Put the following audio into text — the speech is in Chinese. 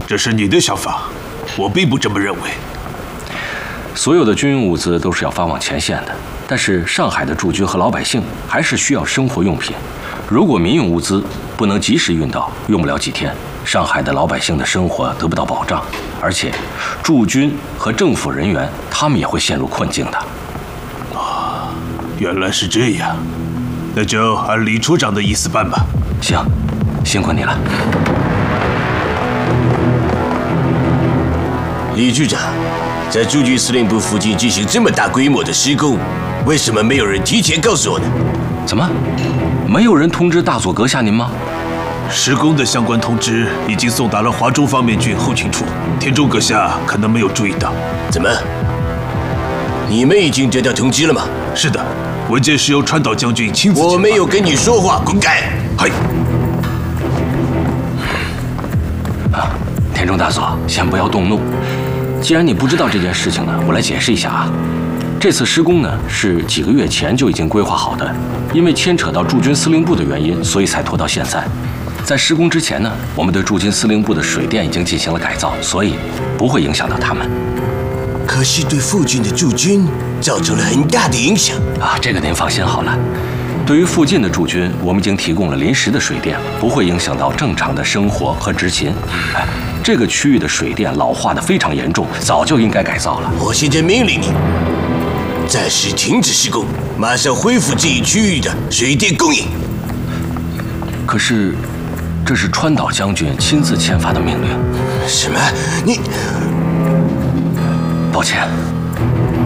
这是你的想法，我并不这么认为。 所有的军用物资都是要发往前线的，但是上海的驻军和老百姓还是需要生活用品。如果民用物资不能及时运到，用不了几天，上海的老百姓的生活得不到保障，而且驻军和政府人员他们也会陷入困境的。 啊，原来是这样，那就按李处长的意思办吧。 行，辛苦你了。 李局长，在驻军司令部附近进行这么大规模的施工，为什么没有人提前告诉我呢？ 怎么，没有人通知大佐阁下您吗？ 施工的相关通知已经送达了华中方面军后勤处，田中阁下可能没有注意到。 怎么？你们已经得到通知了吗？ 是的，文件是由川岛将军亲自。 我没有跟你说话，滚开！ 嘿。 田中大佐，先不要动怒。既然你不知道这件事情呢，我来解释一下啊。这次施工呢是几个月前就已经规划好的，因为牵扯到驻军司令部的原因，所以才拖到现在。在施工之前呢，我们对驻军司令部的水电已经进行了改造，所以不会影响到他们。 可是对附近的驻军造成了很大的影响啊，这个您放心好了。对于附近的驻军，我们已经提供了临时的水电，不会影响到正常的生活和执勤。这个区域的水电老化的非常严重，早就应该改造了。 我现在命令你，暂时停止施工，马上恢复这一区域的水电供应。 可是，这是川岛将军亲自签发的命令。 什么？你？ 抱歉。